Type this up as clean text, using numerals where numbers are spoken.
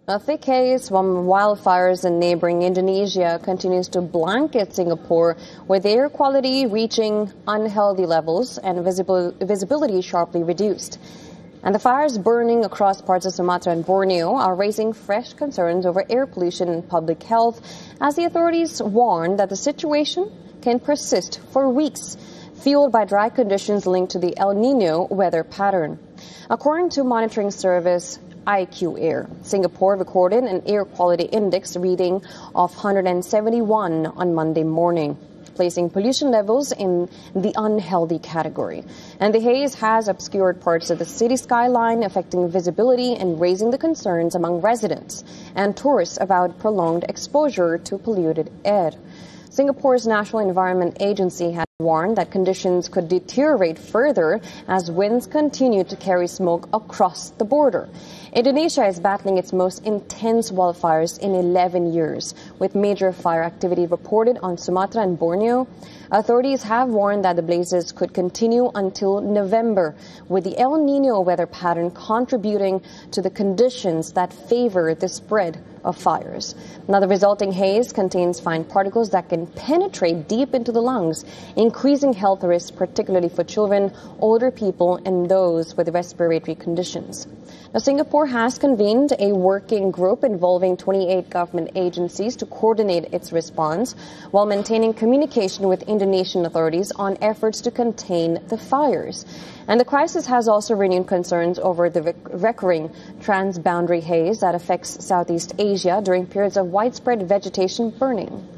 A thick haze from wildfires in neighboring Indonesia continues to blanket Singapore, with air quality reaching unhealthy levels and visibility sharply reduced. And the fires burning across parts of Sumatra and Borneo are raising fresh concerns over air pollution and public health, as the authorities warn that the situation can persist for weeks, fueled by dry conditions linked to the El Nino weather pattern. According to monitoring service IQ Air, Singapore recorded an air quality index reading of 171 on Monday morning, placing pollution levels in the unhealthy category. And the haze has obscured parts of the city skyline, affecting visibility and raising the concerns among residents and tourists about prolonged exposure to polluted air. Singapore's National Environment Agency has warned that conditions could deteriorate further as winds continue to carry smoke across the border. Indonesia is battling its most intense wildfires in 11 years, with major fire activity reported on Sumatra and Borneo. Authorities have warned that the blazes could continue until November, with the El Nino weather pattern contributing to the conditions that favor the spread of fires. Now, the resulting haze contains fine particles that can penetrate deep into the lungs, increasing health risks, particularly for children, older people, and those with respiratory conditions. Now, Singapore has convened a working group involving 28 government agencies to coordinate its response, while maintaining communication with Indonesian authorities on efforts to contain the fires. And the crisis has also renewed concerns over the recurring transboundary haze that affects Southeast Asia during periods of widespread vegetation burning.